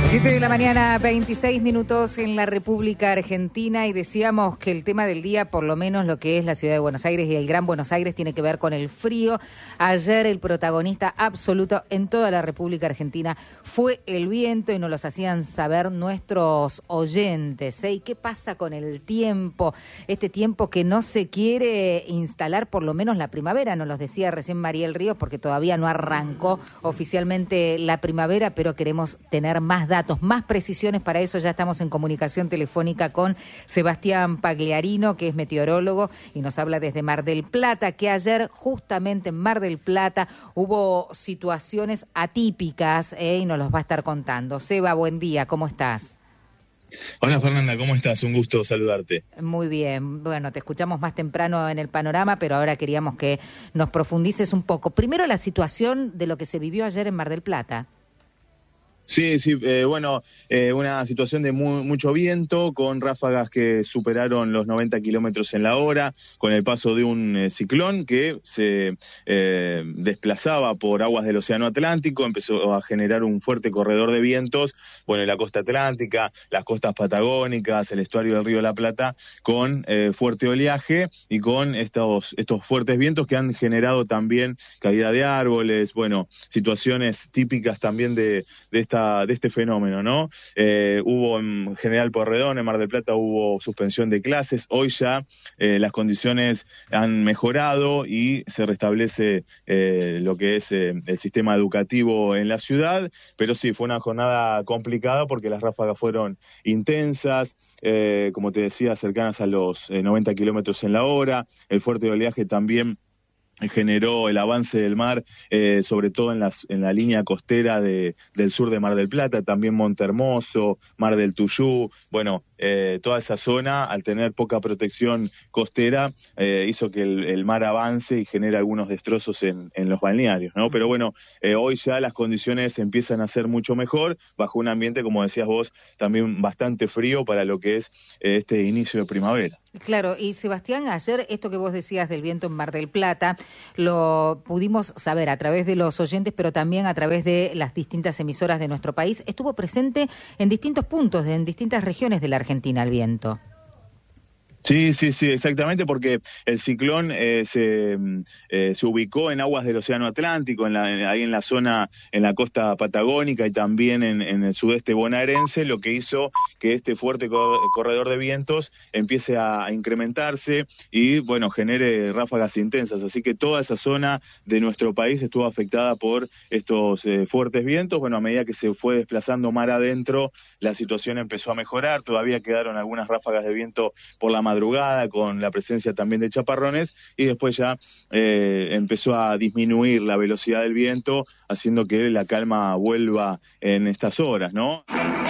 7 de la mañana, 26 minutos en la República Argentina, y decíamos que el tema del día, por lo menos lo que es la ciudad de Buenos Aires y el Gran Buenos Aires, tiene que ver con el frío. Ayer el protagonista absoluto en toda la República Argentina fue el viento, y nos los hacían saber nuestros oyentes, ¿eh? ¿Y qué pasa con el tiempo? Este tiempo que no se quiere instalar, por lo menos la primavera, nos los decía recién Mariel Ríos, porque todavía no arrancó oficialmente la primavera, pero queremos tener más datos, más precisiones. Para eso ya estamos en comunicación telefónica con Sebastián Pagliarino, que es meteorólogo y nos habla desde Mar del Plata, que ayer justamente en Mar del Plata hubo situaciones atípicas, y nos los va a estar contando. Seba, buen día, ¿cómo estás? Hola Fernanda, ¿cómo estás? Un gusto saludarte. Muy bien, bueno, te escuchamos más temprano en el panorama, pero ahora queríamos que nos profundices un poco. Primero, la situación de lo que se vivió ayer en Mar del Plata. Sí, una situación de mucho viento, con ráfagas que superaron los 90 kilómetros en la hora, con el paso de un ciclón que se desplazaba por aguas del Océano Atlántico, empezó a generar un fuerte corredor de vientos, en la costa atlántica, las costas patagónicas, el estuario del Río de la Plata, con fuerte oleaje y con estos fuertes vientos que han generado también caída de árboles, situaciones típicas también de este fenómeno, ¿no? Hubo en General Pueyrredón, en Mar del Plata, hubo suspensión de clases. Hoy ya las condiciones han mejorado y se restablece lo que es el sistema educativo en la ciudad, pero sí, fue una jornada complicada porque las ráfagas fueron intensas, como te decía, cercanas a los 90 kilómetros en la hora. El fuerte oleaje también generó el avance del mar, sobre todo en la línea costera del sur de Mar del Plata, también Montehermoso, Mar del Tuyú. Toda esa zona, al tener poca protección costera, hizo que el mar avance y genere algunos destrozos en los balnearios, ¿no? Pero hoy ya las condiciones empiezan a ser mucho mejor, bajo un ambiente, como decías vos, también bastante frío para lo que es este inicio de primavera. Claro, y Sebastián, ayer esto que vos decías del viento en Mar del Plata, lo pudimos saber a través de los oyentes, pero también a través de las distintas emisoras de nuestro país. Estuvo presente en distintos puntos, en distintas regiones de la Argentina, el viento. Sí, exactamente, porque el ciclón se ubicó en aguas del Océano Atlántico, ahí en la zona, en la costa patagónica y también en el sudeste bonaerense, lo que hizo que este fuerte corredor de vientos empiece a incrementarse y, genere ráfagas intensas. Así que toda esa zona de nuestro país estuvo afectada por estos fuertes vientos. A medida que se fue desplazando mar adentro, la situación empezó a mejorar. Todavía quedaron algunas ráfagas de viento por la madrugada, con la presencia también de chaparrones, y después ya empezó a disminuir la velocidad del viento, haciendo que la calma vuelva en estas horas, ¿no?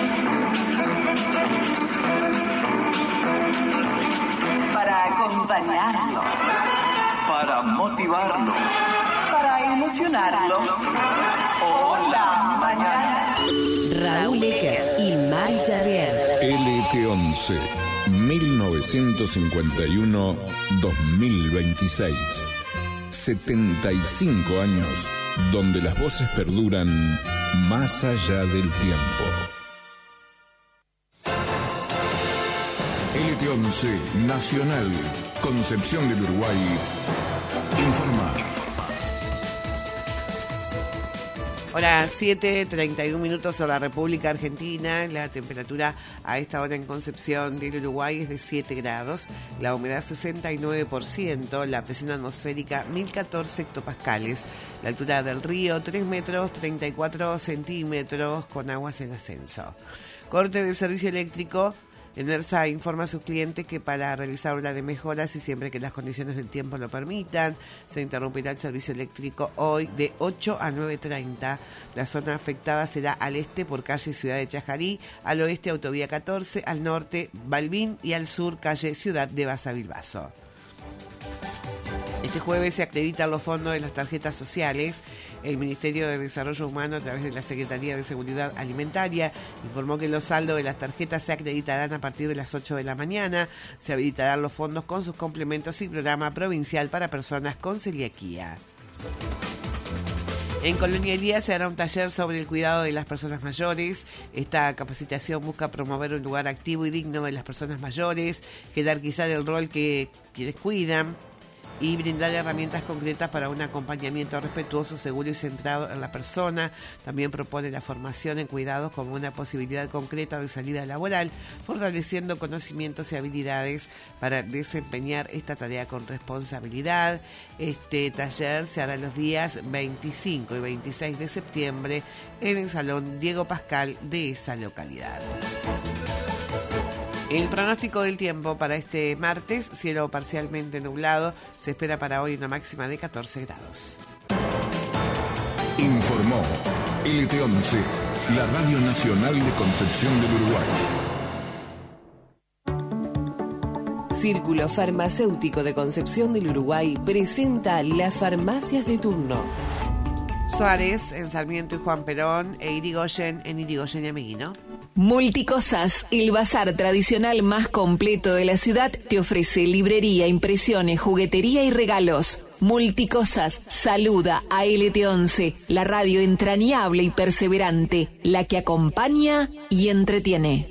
Para acompañarlo, para motivarlo, para emocionarlo. Hola, mañana. Raúl Ecker y Mari Charrier. LT11 1951-2026. 75 años donde las voces perduran más allá del tiempo. LT11 Nacional, Concepción del Uruguay, informa. Hola, 7:31 minutos en la República Argentina. La temperatura a esta hora en Concepción del Uruguay es de 7 grados. La humedad 69%. La presión atmosférica 1014 hectopascales. La altura del río 3 metros 34 centímetros con aguas en ascenso. Corte de servicio eléctrico. Enersa informa a sus clientes que para realizar obras de mejoras y siempre que las condiciones del tiempo lo permitan, se interrumpirá el servicio eléctrico hoy de 8 a 9:30. La zona afectada será al este por calle Ciudad de Chajarí, al oeste Autovía 14, al norte Balbín y al sur calle Ciudad de Basavilbaso. Este jueves se acreditan los fondos de las tarjetas sociales. El Ministerio de Desarrollo Humano, a través de la Secretaría de Seguridad Alimentaria, informó que los saldos de las tarjetas se acreditarán a partir de las 8 de la mañana. Se habilitarán los fondos con sus complementos y programa provincial para personas con celiaquía. En Colonia Elías se hará un taller sobre el cuidado de las personas mayores. Esta capacitación busca promover un lugar activo y digno de las personas mayores, jerarquizar el rol que quienes cuidan y brindar herramientas concretas para un acompañamiento respetuoso, seguro y centrado en la persona. También propone la formación en cuidados como una posibilidad concreta de salida laboral, fortaleciendo conocimientos y habilidades para desempeñar esta tarea con responsabilidad. Este taller se hará los días 25 y 26 de septiembre en el Salón Diego Pascal de esa localidad. El pronóstico del tiempo para este martes, cielo parcialmente nublado, se espera para hoy una máxima de 14 grados. Informó LT11, la Radio Nacional de Concepción del Uruguay. Círculo Farmacéutico de Concepción del Uruguay presenta las farmacias de turno. Suárez en Sarmiento y Juan Perón e Irigoyen en Irigoyen y Ameguino. Multicosas, el bazar tradicional más completo de la ciudad, te ofrece librería, impresiones, juguetería y regalos. Multicosas saluda a LT11, la radio entrañable y perseverante, la que acompaña y entretiene.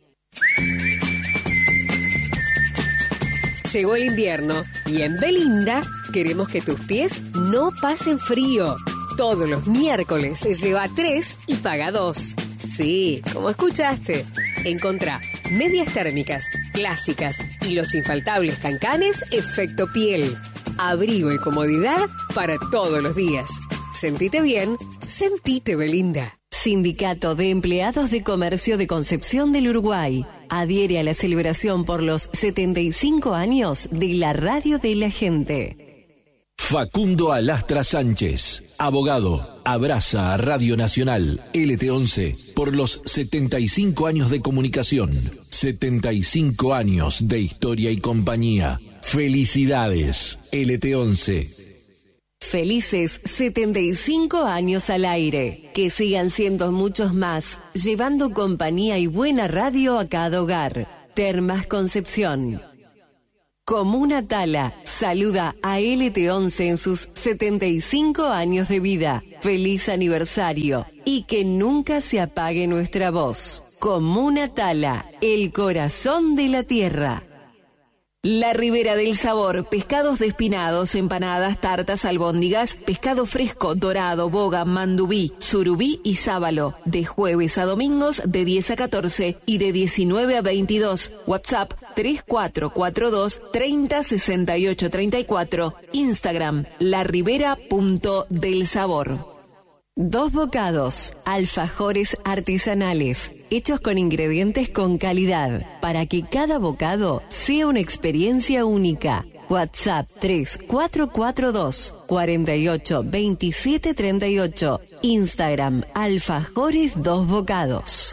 Llegó el invierno y en Belinda queremos que tus pies no pasen frío. Todos los miércoles lleva 3 y paga 2. Sí, como escuchaste. Encontrá medias térmicas, clásicas y los infaltables cancanes efecto piel. Abrigo y comodidad para todos los días. Sentite bien, sentite Belinda. Sindicato de Empleados de Comercio de Concepción del Uruguay adhiere a la celebración por los 75 años de la Radio de la Gente. Facundo Alastra Sánchez, abogado, abraza a Radio Nacional LT11 por los 75 años de comunicación, 75 años de historia y compañía. Felicidades, LT11. Felices 75 años al aire. Que sigan siendo muchos más, llevando compañía y buena radio a cada hogar. Termas Concepción. Comuna Tala saluda a LT11 en sus 75 años de vida. Feliz aniversario y que nunca se apague nuestra voz. Comuna Tala, el corazón de la tierra. La Ribera del Sabor, pescados despinados, empanadas, tartas, albóndigas, pescado fresco, dorado, boga, mandubí, surubí y sábalo. De jueves a domingos de 10 a 14 y de 19 a 22. WhatsApp 3442 30 68 34. Instagram laribera.delsabor. Dos Bocados, alfajores artesanales, hechos con ingredientes con calidad, para que cada bocado sea una experiencia única. WhatsApp 3442 48 27 38. Instagram alfajores Dos Bocados.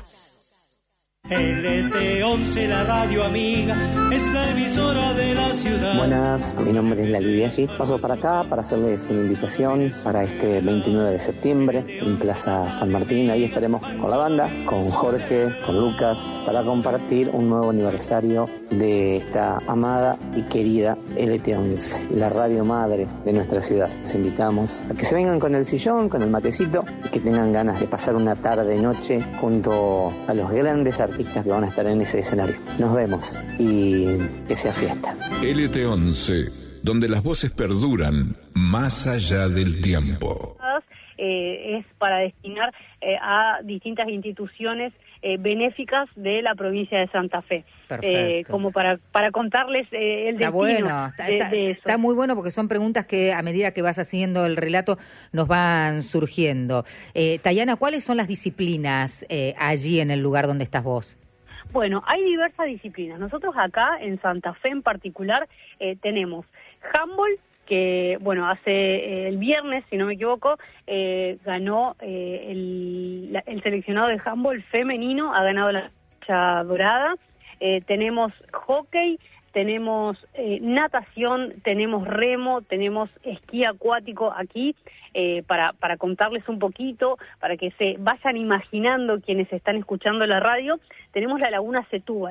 LT11, la radio amiga, es la emisora de la ciudad. Buenas, mi nombre es Lali Biaggi. Paso para acá para hacerles una invitación para este 29 de septiembre en Plaza San Martín. Ahí estaremos con la banda, con Jorge, con Lucas, para compartir un nuevo aniversario de esta amada y querida LT11, la radio madre de nuestra ciudad. Los invitamos a que se vengan con el sillón, con el matecito y que tengan ganas de pasar una tarde-noche junto a los grandes artistas que van a estar en ese escenario. Nos vemos y que sea fiesta. LT11, donde las voces perduran más allá del tiempo. Es para destinar a distintas instituciones benéficas de la provincia de Santa Fe. Como para contarles el destino bueno, de eso. Está muy bueno porque son preguntas que a medida que vas haciendo el relato nos van surgiendo. Tayana, ¿cuáles son las disciplinas allí en el lugar donde estás vos? Bueno, hay diversas disciplinas. Nosotros acá en Santa Fe en particular tenemos handball, que bueno, hace el viernes, si no me equivoco, ganó el seleccionado de handball femenino, ha ganado la medalla dorada. Tenemos hockey, tenemos natación, tenemos remo, tenemos esquí acuático aquí, para contarles un poquito, para que se vayan imaginando quienes están escuchando la radio. Tenemos la Laguna Setúbal.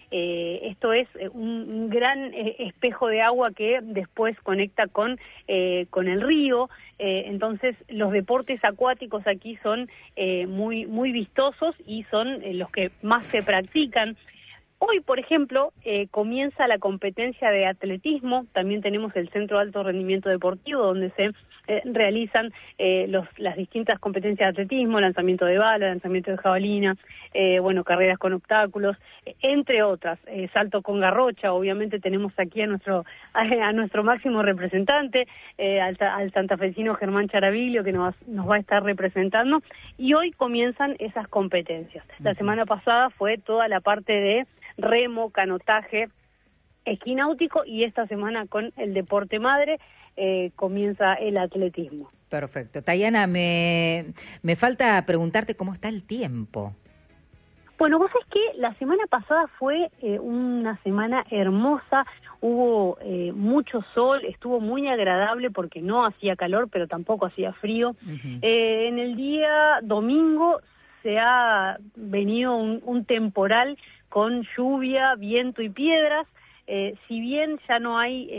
Esto es un gran espejo de agua que después conecta con el río. Entonces los deportes acuáticos aquí son muy vistosos y son los que más se practican. Hoy, por ejemplo, comienza la competencia de atletismo. También tenemos el Centro de Alto Rendimiento Deportivo, donde se realizan las distintas competencias de atletismo, lanzamiento de bala, lanzamiento de jabalina, carreras con obstáculos, entre otras. Salto con garrocha, obviamente tenemos aquí a nuestro máximo representante, al santafesino Germán Charaviglio, que nos va a estar representando, y hoy comienzan esas competencias. La semana pasada fue toda la parte de remo, canotaje, esquí náutico, y esta semana con el deporte madre comienza el atletismo. Perfecto. Tayana, me falta preguntarte cómo está el tiempo. Bueno, vos sabés que la semana pasada fue una semana hermosa, hubo mucho sol, estuvo muy agradable porque no hacía calor, pero tampoco hacía frío. Uh-huh. En el día domingo se ha venido un temporal con lluvia, viento y piedras. Si bien ya no hay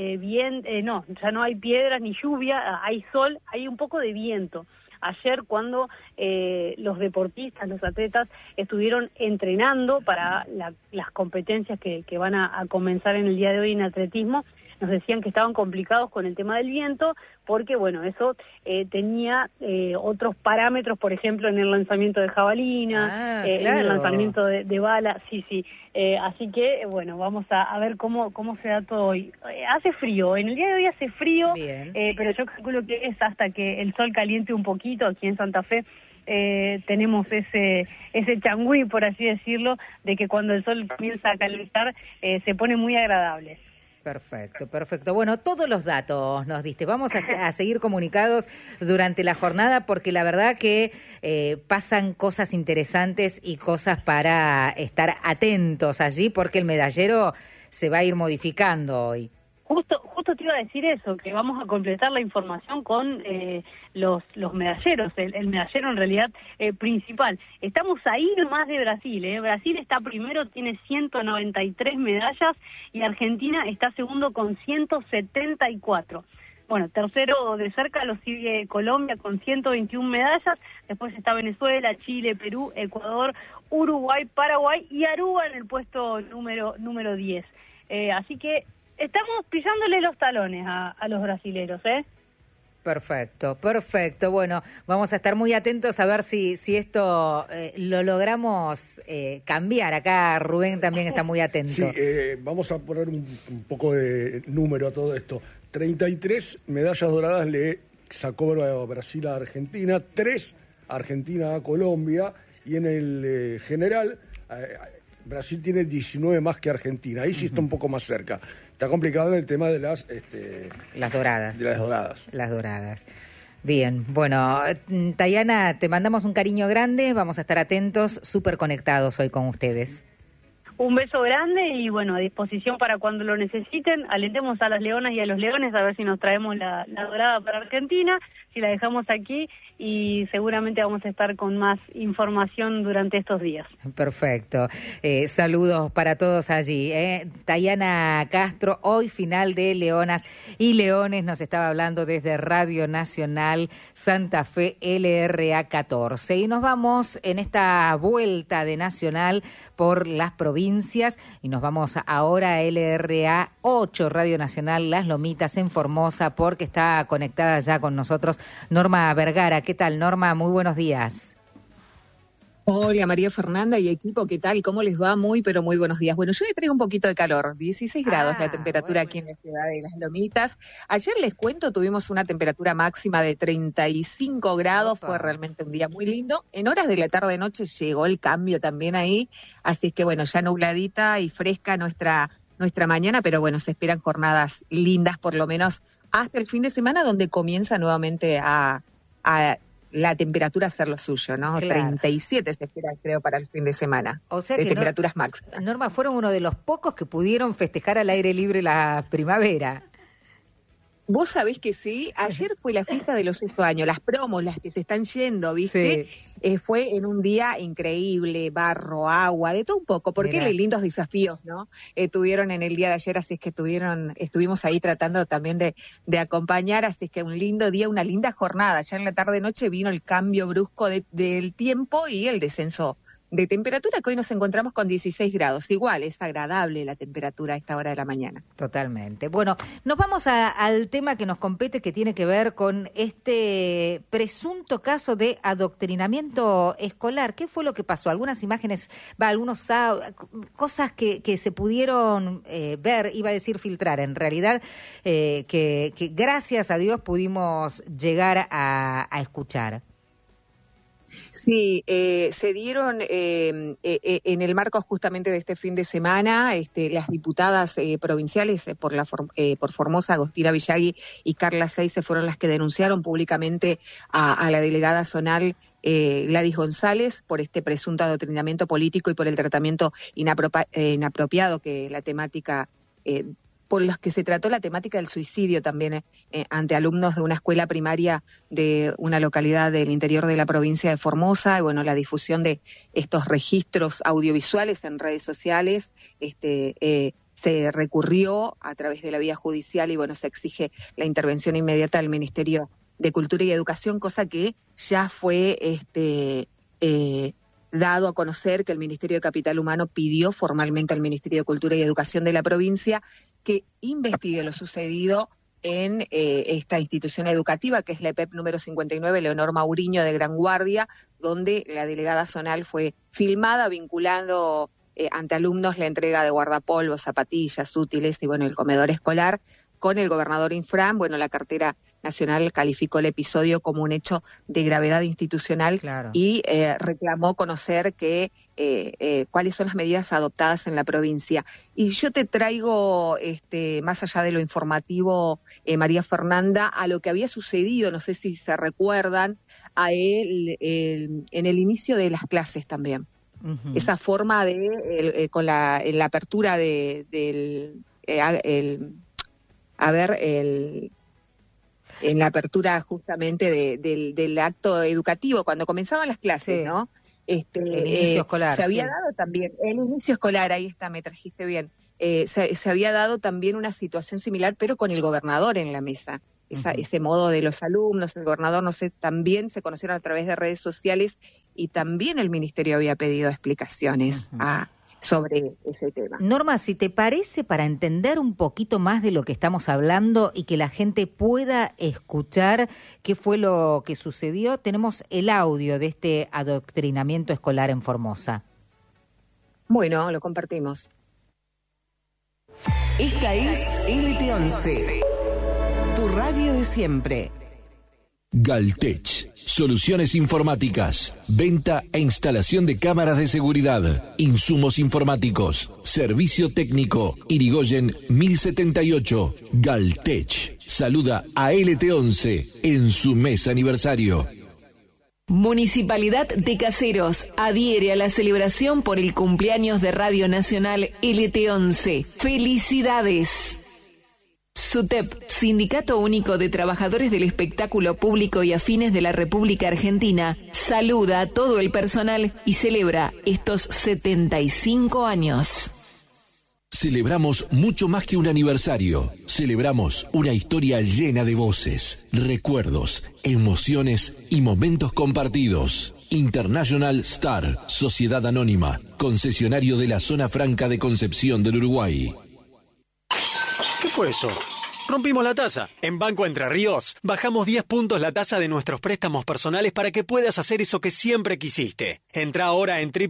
ya no hay piedras ni lluvia, hay sol, hay un poco de viento. Ayer, cuando los deportistas, los atletas estuvieron entrenando para las competencias que van a comenzar en el día de hoy en atletismo, nos decían que estaban complicados con el tema del viento, porque eso tenía otros parámetros, por ejemplo, en el lanzamiento de jabalina, claro, en el lanzamiento de bala, sí. Así que, vamos a ver cómo se da todo hoy. Hace frío, en el día de hoy hace frío, pero yo calculo que es hasta que el sol caliente un poquito. Aquí en Santa Fe tenemos ese changüí, por así decirlo, de que cuando el sol comienza a calentar se pone muy agradable. Perfecto. Bueno, todos los datos nos diste. Vamos a seguir comunicados durante la jornada, porque la verdad que pasan cosas interesantes y cosas para estar atentos allí, porque el medallero se va a ir modificando hoy. Justo te iba a decir eso, que vamos a completar la información con los medalleros, el medallero en realidad principal. Estamos ahí nomás de Brasil, Brasil está primero, tiene 193 medallas, y Argentina está segundo con 174. Tercero de cerca lo sigue Colombia con 121 medallas, después está Venezuela, Chile, Perú, Ecuador, Uruguay, Paraguay y Aruba en el puesto número 10. Así que estamos pisándole los talones a los brasileros, Perfecto. Bueno, vamos a estar muy atentos a ver si esto lo logramos cambiar. Acá Rubén también está muy atento. Sí, vamos a poner un poco de número a todo esto. 33 medallas doradas le sacó Brasil a Argentina, 3 Argentina a Colombia, y en el general Brasil tiene 19 más que Argentina. Ahí sí está un poco más cerca. Está complicado en el tema de las doradas. De las doradas. Bien, Tayana, te mandamos un cariño grande, vamos a estar atentos, súper conectados hoy con ustedes. Un beso grande y a disposición para cuando lo necesiten. Alentemos a las leonas y a los leones a ver si nos traemos la dorada para Argentina, si la dejamos aquí, y seguramente vamos a estar con más información durante estos días. Perfecto. Saludos para todos allí. Tayana Castro, hoy final de Leonas y Leones, nos estaba hablando desde Radio Nacional Santa Fe LRA 14. Y nos vamos en esta vuelta de Nacional por las provincias, y nos vamos ahora a LRA 8, Radio Nacional Las Lomitas en Formosa, porque está conectada ya con nosotros Norma Vergara. ¿Qué tal, Norma? Muy buenos días. Hola, María Fernanda y equipo, ¿qué tal? ¿Cómo les va? Pero muy buenos días. Yo le traigo un poquito de calor, 16 grados la temperatura aquí en la ciudad de Las Lomitas. Ayer les cuento, tuvimos una temperatura máxima de 35 grados, fue realmente un día muy lindo. En horas de la tarde-noche llegó el cambio también ahí, así es que ya nubladita y fresca nuestra mañana, pero se esperan jornadas lindas, por lo menos hasta el fin de semana, donde comienza nuevamente a la temperatura hacer lo suyo, ¿no? Claro. 37 se espera, creo, para el fin de semana. O sea de que temperaturas máximas. Norma, fueron uno de los pocos que pudieron festejar al aire libre la primavera. Vos sabés que sí, ayer fue la fiesta de los 8 años, las promos, las que se están yendo, ¿viste? Sí. Fue en un día increíble, barro, agua, de todo un poco, porque lindos desafíos, ¿no? Tuvieron en el día de ayer, así es que estuvimos ahí tratando también de acompañar, así es que un lindo día, una linda jornada. Ya en la tarde-noche vino el cambio brusco del tiempo y el descenso de temperatura, que hoy nos encontramos con 16 grados. Igual, es agradable la temperatura a esta hora de la mañana. Totalmente. Bueno, nos vamos al tema que nos compete, que tiene que ver con este presunto caso de adoctrinamiento escolar. ¿Qué fue lo que pasó? Algunas imágenes, cosas que se pudieron ver, iba a decir filtrar, en realidad, que gracias a Dios pudimos llegar a escuchar. Sí, se dieron en el marco justamente de este fin de semana, las diputadas provinciales por Formosa, Agostina Villagui y Carla Seize fueron las que denunciaron públicamente a la delegada zonal Gladys González por este presunto adoctrinamiento político y por el tratamiento inapropiado que la temática por los que se trató la temática del suicidio también ante alumnos de una escuela primaria de una localidad del interior de la provincia de Formosa, y bueno, la difusión de estos registros audiovisuales en redes sociales, se recurrió a través de la vía judicial y bueno, se exige la intervención inmediata del Ministerio de Cultura y Educación, cosa que ya fue dado a conocer, que el Ministerio de Capital Humano pidió formalmente al Ministerio de Cultura y Educación de la provincia que investigue lo sucedido en esta institución educativa, que es la EPEP número 59, Leonor Mauriño de Gran Guardia, donde la delegada zonal fue filmada vinculando ante alumnos la entrega de guardapolvos, zapatillas, útiles y bueno, el comedor escolar. Con el gobernador Infran, bueno, la cartera nacional calificó el episodio como un hecho de gravedad institucional y reclamó conocer cuáles son las medidas adoptadas en la provincia. Y yo te traigo, más allá de lo informativo, María Fernanda, a lo que había sucedido, no sé si se recuerdan, en el inicio de las clases también. Uh-huh. Esa forma de, en la apertura en la apertura justamente del acto educativo, cuando comenzaban las clases, ¿no? El inicio escolar. Se había dado también, el inicio escolar, ahí está, me trajiste bien, se había dado también una situación similar, pero con el gobernador en la mesa. Ese modo de los alumnos, el gobernador, no sé, también se conocieron a través de redes sociales y también el ministerio había pedido explicaciones sobre ese tema. Norma, si te parece, para entender un poquito más de lo que estamos hablando y que la gente pueda escuchar qué fue lo que sucedió, tenemos el audio de este adoctrinamiento escolar en Formosa. Bueno, lo compartimos. Esta es LT11, tu radio de siempre. Galtech, soluciones informáticas, venta e instalación de cámaras de seguridad, insumos informáticos, servicio técnico, Irigoyen 1078. Galtech saluda a LT11 en su mes aniversario. Municipalidad de Caseros adhiere a la celebración por el cumpleaños de Radio Nacional LT11. ¡Felicidades! SUTEP, Sindicato Único de Trabajadores del Espectáculo Público y Afines de la República Argentina, saluda a todo el personal y celebra estos 75 años. Celebramos mucho más que un aniversario. Celebramos una historia llena de voces, recuerdos, emociones y momentos compartidos. International Star, Sociedad Anónima, concesionario de la Zona Franca de Concepción del Uruguay. ¿Qué fue eso? Rompimos la tasa. En Banco Entre Ríos bajamos 10 puntos la tasa de nuestros préstamos personales para que puedas hacer eso que siempre quisiste. Entra ahora en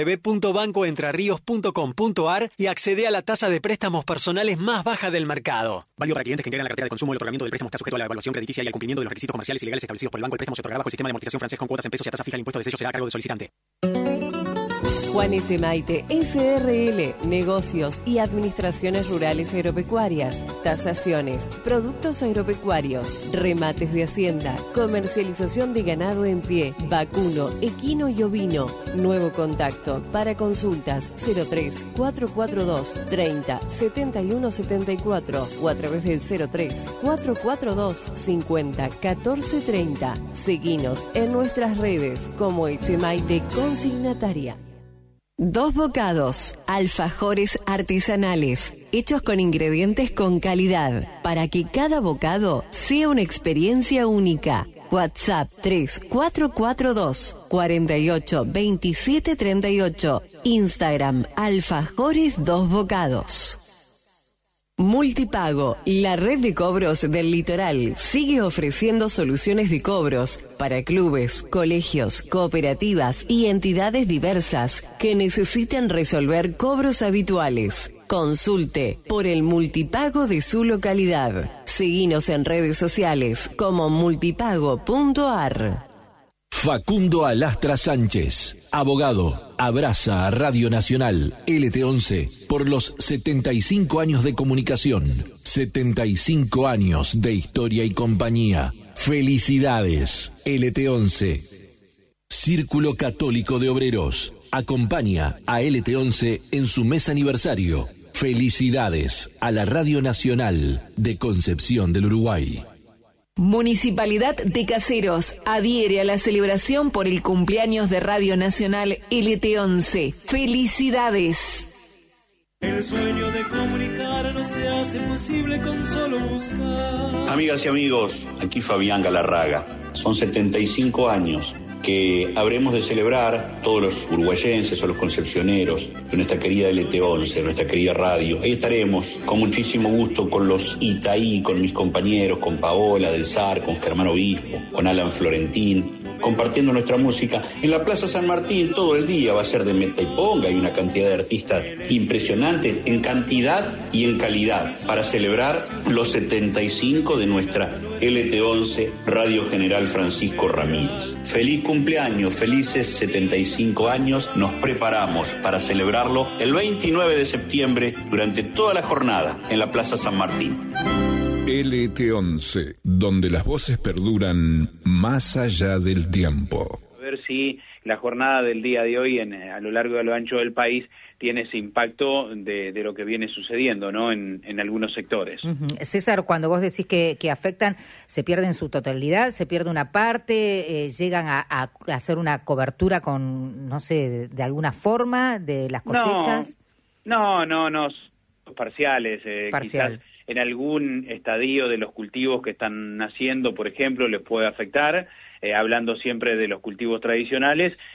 www.bancoentrerios.com.ar y accede a la tasa de préstamos personales más baja del mercado. Válido para clientes que integran la cartera de consumo. El otorgamiento del préstamo está sujeto a la evaluación crediticia y al cumplimiento de los requisitos comerciales y legales establecidos por el banco. El préstamo se otorgará bajo el sistema de amortización francés con cuotas en pesos y a tasa fija. El impuesto de sello será a cargo del solicitante. Juan Echemaite, SRL, Negocios y Administraciones Rurales Agropecuarias, tasaciones, productos agropecuarios, remates de hacienda, comercialización de ganado en pie, vacuno, equino y ovino. Nuevo contacto para consultas 03 442 30 71 74 o a través del 03 442 50 14 30. Seguinos en nuestras redes como Echemaite Consignataria. Dos Bocados, alfajores artesanales, hechos con ingredientes con calidad, para que cada bocado sea una experiencia única. WhatsApp 3442 48 27 38. Instagram alfajores Dos Bocados. Multipago, la red de cobros del litoral, sigue ofreciendo soluciones de cobros para clubes, colegios, cooperativas y entidades diversas que necesiten resolver cobros habituales. Consulte por el multipago de su localidad. Seguinos en redes sociales como multipago.ar. Facundo Alastra Sánchez, abogado, abraza a Radio Nacional LT11 por los 75 años de comunicación, 75 años de historia y compañía. Felicidades, LT11. Círculo Católico de Obreros acompaña a LT11 en su mes aniversario. Felicidades a la Radio Nacional de Concepción del Uruguay. Municipalidad de Caseros adhiere a la celebración por el cumpleaños de Radio Nacional LT11. ¡Felicidades! El sueño de comunicar se hace posible con solo buscar. Amigas y amigos, aquí Fabián Galarraga. Son 75 años que habremos de celebrar todos los uruguayenses o los concepcioneros de nuestra querida LT11, de nuestra querida radio. Ahí estaremos con muchísimo gusto con los Itaí, con mis compañeros, con Paola del SAR, con Germán Obispo, con Alan Florentín, compartiendo nuestra música. En la Plaza San Martín todo el día va a ser de meta y ponga. Hay una cantidad de artistas impresionantes en cantidad y en calidad para celebrar los 75 de nuestra LT11 Radio General Francisco Ramírez. Feliz cumpleaños, felices 75 años. Nos preparamos para celebrarlo el 29 de septiembre durante toda la jornada en la Plaza San Martín. LT11, donde las voces perduran más allá del tiempo. A ver si la jornada del día de hoy a lo largo y a lo ancho del país tiene ese impacto de lo que viene sucediendo, ¿no? En algunos sectores. César, cuando vos decís que afectan, ¿se pierde en su totalidad? ¿Se pierde una parte? ¿Llegan a hacer una cobertura con, no sé, de alguna forma de las cosechas? No, parciales. Quizás en algún estadio de los cultivos que están naciendo, por ejemplo, les puede afectar, hablando siempre de los cultivos tradicionales,